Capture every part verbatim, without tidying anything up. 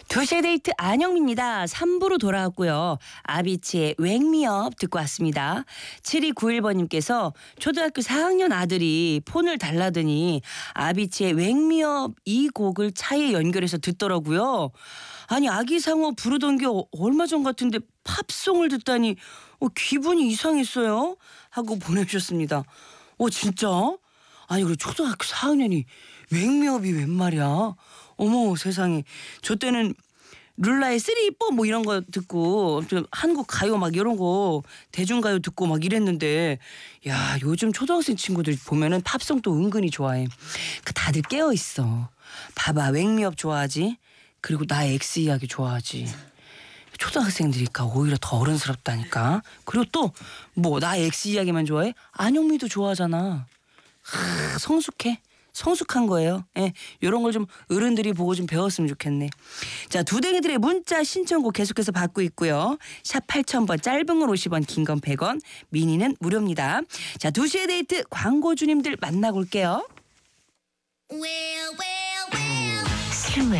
두 시의 데이트 안영미입니다. 삼 부로 돌아왔고요. 아비치의 웽미업 듣고 왔습니다. 칠이구일 번님께서 초등학교 사 학년 아들이 폰을 달라더니 아비치의 웽미업 이 곡을 차에 연결해서 듣더라고요. 아니 아기상어 부르던 게 얼마 전 같은데 팝송을 듣다니 어, 기분이 이상했어요. 하고 보내주셨습니다. 어 진짜? 아니 그리고 초등학교 사 학년이 웽미업이 웬 말이야. 어머 세상에. 저 때는 룰라의 쓰리 포 뭐 이런 거 듣고 좀 한국 가요 막 이런 거 대중가요 듣고 막 이랬는데 야 요즘 초등학생 친구들 보면은 팝송 또 은근히 좋아해. 그 다들 깨어 있어. 봐봐 웽미업 좋아하지. 그리고 나 엑스 이야기 좋아하지. 초등학생들이니까 오히려 더 어른스럽다니까. 그리고 또 뭐 나 엑스 이야기만 좋아해? 안영미도 좋아하잖아. 하, 성숙해. 성숙한 거예요. 예, 이런 걸 좀 어른들이 보고 좀 배웠으면 좋겠네. 자, 두댕이들의 문자 신청곡 계속해서 받고 있고요. 샵 팔천 번 짧은 건 오십 원, 긴 건 백 원, 미니는 무료입니다. 자, 두 시의 데이트 광고주님들 만나고 올게요. Well, well, well. 슬웨이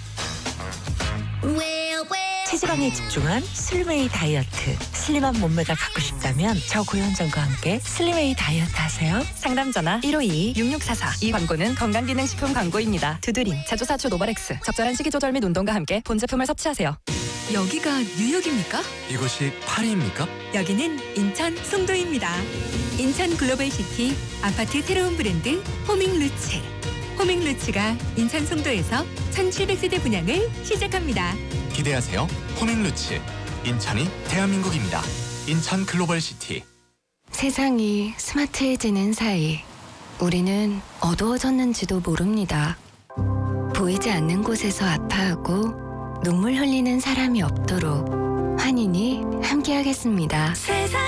Well, well. 체지방에 집중한 슬웨이 다이어트. 슬림한 몸매가 갖고 싶다면 저고현정과 함께 슬웨이 다이어트 하세요. 상담 전화 일오이 육육사사. 이 광고는 건강기능식품 광고입니다. 두드림, 자조사초 노바렉스. 적절한 식이 조절 및 운동과 함께 본 제품을 섭취하세요. 여기가 뉴욕입니까? 이곳이 파리입니까? 여기는 인천 송도입니다. 인천 글로벌시티 아파트 새로운 브랜드 호밍루츠. 호밍루츠가 인천 송도에서 천칠백 세대 분양을 시작합니다. 기대하세요. 호밍루츠. 인천이 대한민국입니다. 인천 글로벌시티. 세상이 스마트해지는 사이 우리는 어두워졌는지도 모릅니다. 보이지 않는 곳에서 아파하고 눈물 흘리는 사람이 없도록 환인이 함께하겠습니다.